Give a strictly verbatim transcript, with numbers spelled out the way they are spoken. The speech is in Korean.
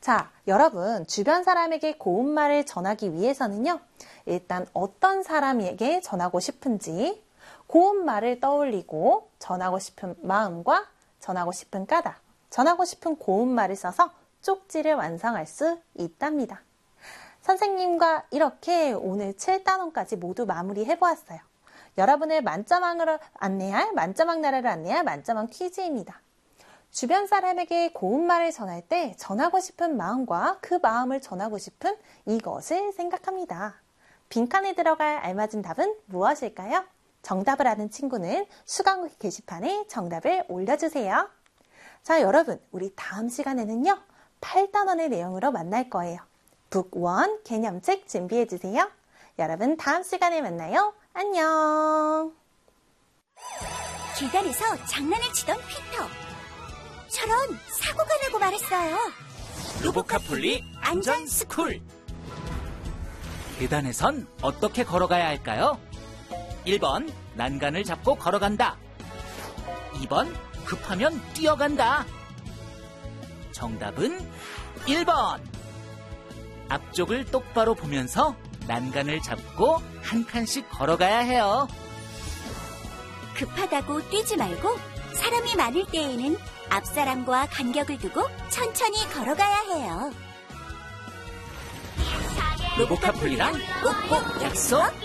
자, 여러분, 주변 사람에게 고운 말을 전하기 위해서는요, 일단 어떤 사람에게 전하고 싶은지, 고운 말을 떠올리고 전하고 싶은 마음과 전하고 싶은 까닭, 전하고 싶은 고운 말을 써서 쪽지를 완성할 수 있답니다. 선생님과 이렇게 오늘 칠 단원까지 모두 마무리해보았어요. 여러분을 만점왕으로 안내할, 만점왕 나라를 안내할 만점왕 퀴즈입니다. 주변 사람에게 고운 말을 전할 때 전하고 싶은 마음과 그 마음을 전하고 싶은 이것을 생각합니다. 빈칸에 들어갈 알맞은 답은 무엇일까요? 정답을 아는 친구는 수강 게시판에 정답을 올려주세요. 자, 여러분, 우리 다음 시간에는요, 팔 단원의 내용으로 만날 거예요. 북 일 개념책 준비해주세요. 여러분, 다음 시간에 만나요. 안녕. 계단에서 장난을 치던 피터. 저런 사고가 나고 말았어요. 로보카폴리 안전스쿨. 계단에선 어떻게 걸어가야 할까요? 일 번 난간을 잡고 걸어간다. 이 번 급하면 뛰어간다. 정답은 일 번. 앞쪽을 똑바로 보면서 난간을 잡고 한 칸씩 걸어가야 해요. 급하다고 뛰지 말고 사람이 많을 때에는 앞사람과 간격을 두고 천천히 걸어가야 해요. 로보카폴리랑 꼭꼭 약속!